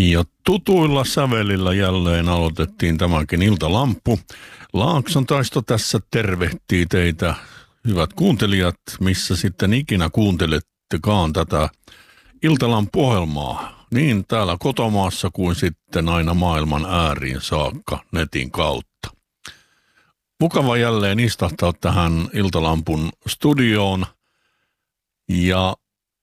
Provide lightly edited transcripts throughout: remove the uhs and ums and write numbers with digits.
Ja tutuilla sävelillä jälleen aloitettiin tämäkin iltalamppu. Laakson Taisto tässä tervehtii teitä, hyvät kuuntelijat, missä sitten ikinä kuuntelettekaan tätä iltalampuohjelmaa. Niin täällä kotomaassa kuin sitten aina maailman ääriin saakka netin kautta. Mukava jälleen istahtaa tähän iltalampun studioon ja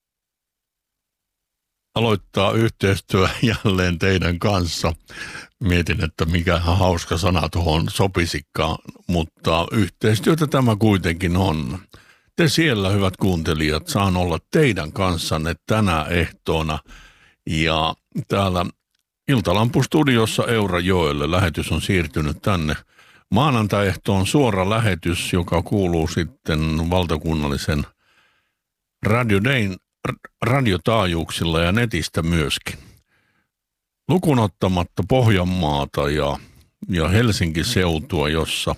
aloittaa yhteistyö jälleen teidän kanssa. Mietin, että mikä hauska sana tuohon sopisikaan, mutta yhteistyötä tämä kuitenkin on. Te siellä, hyvät kuuntelijat, saan olla teidän kanssanne tänä ehtoona. Ja täällä Iltalampu-studiossa Eurajoelle lähetys on siirtynyt tänne. Maanantai-ehtoon suora lähetys, joka kuuluu sitten valtakunnallisen Radio Dayn radiotaajuuksilla ja netistä myöskin. Lukuun ottamatta Pohjanmaata ja Helsingin seutua, jossa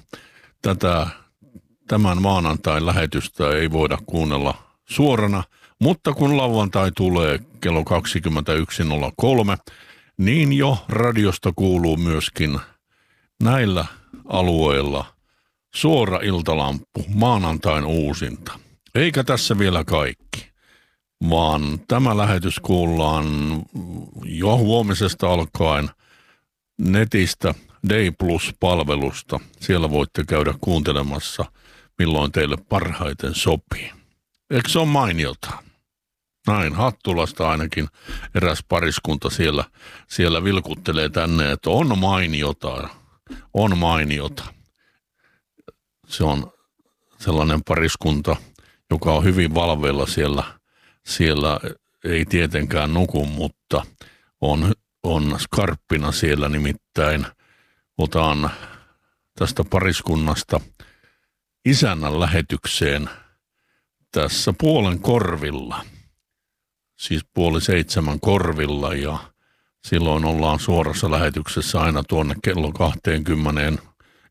tämän maanantain lähetystä ei voida kuunnella suorana, mutta kun lauantai tulee kello 21.03, niin jo radiosta kuuluu myöskin näillä alueilla suora iltalamppu, maanantain uusinta. Eikä tässä vielä kaikki, vaan tämä lähetys kuullaan jo huomisesta alkaen netistä Day Plus-palvelusta. Siellä voitte käydä kuuntelemassa, milloin teille parhaiten sopii. Eikö se ole mainiota? Näin, Hattulasta ainakin eräs pariskunta siellä vilkuttelee tänne, että on mainiota. Se on sellainen pariskunta, joka on hyvin valveilla siellä ei tietenkään nuku, mutta on skarppina siellä, nimittäin otan tästä pariskunnasta isännän lähetykseen tässä 6:30, siis 6:30 korvilla, ja silloin ollaan suorassa lähetyksessä aina tuonne kello 20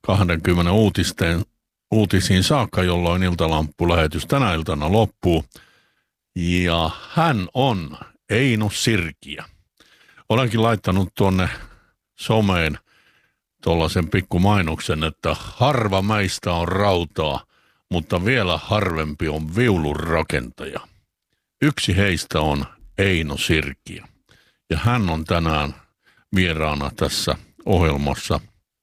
uutisiin saakka, jolloin iltalamppulähetys tänä iltana loppuu. Ja hän on Eino Sirkiä. Olenkin laittanut tuonne someen tuollaisen pikkumainoksen, että harva meistä on rautaa, mutta vielä harvempi on viulun rakentaja. Yksi heistä on Eino Sirkiä. Ja hän on tänään vieraana tässä ohjelmassa.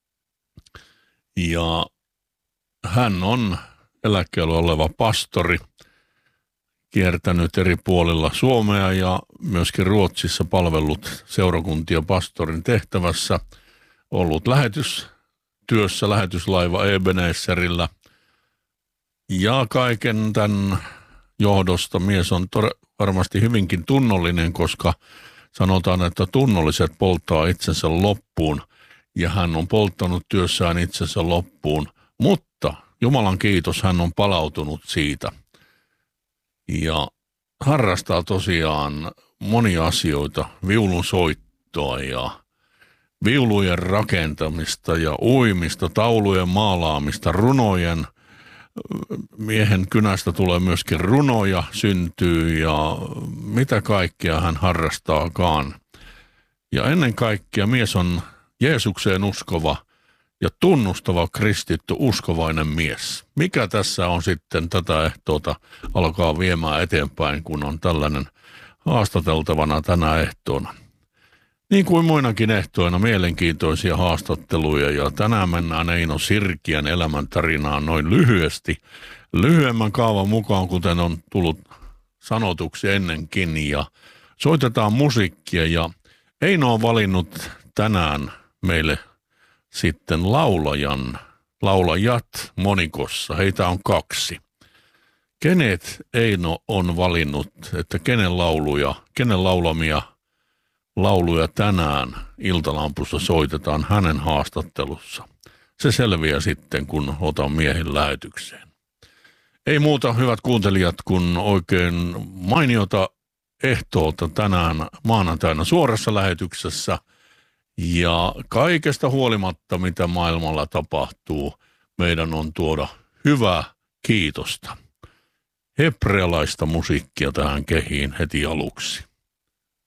Ja hän on eläkkeellä oleva pastori, kiertänyt eri puolilla Suomea ja myöskin Ruotsissa palvellut seurakuntia pastorin tehtävässä, ollut lähetystyössä lähetyslaiva Ebenezerillä. Ja kaiken tämän johdosta mies on varmasti hyvinkin tunnollinen, koska sanotaan, että tunnolliset polttaa itsensä loppuun, ja hän on polttanut työssään itsensä loppuun, mutta Jumalan kiitos, hän on palautunut siitä. Ja harrastaa tosiaan monia asioita, viulun soittoa ja viulujen rakentamista ja uimista, taulujen maalaamista, runojen. Miehen kynästä tulee myöskin runoja, syntyy ja mitä kaikkea hän harrastaakaan. Ja ennen kaikkea mies on Jeesukseen uskova ja tunnustava kristitty uskovainen mies. Mikä tässä on sitten tätä ehtoota alkaa viemään eteenpäin, kun on tällainen haastateltavana tänä ehtoona? Niin kuin muinakin ehtoina mielenkiintoisia haastatteluja, ja tänään mennään Eino Sirkiän elämäntarinaan noin lyhyesti. Lyhyemmän kaavan mukaan, kuten on tullut sanotuksi ennenkin, ja soitetaan musiikkia, ja Eino on valinnut tänään meille sitten laulajat monikossa. Heitä on 2. Kenet Eino on valinnut, että kenen laulamia lauluja tänään iltalampussa soitetaan hänen haastattelussa? Se selviää sitten, kun otan miehen lähetykseen. Ei muuta, hyvät kuuntelijat, kun oikein mainiota ehtoota tänään maanantaina suorassa lähetyksessä. Ja kaikesta huolimatta, mitä maailmalla tapahtuu, meidän on tuoda hyvää kiitosta. Hebrealaista musiikkia tähän kehiin heti aluksi.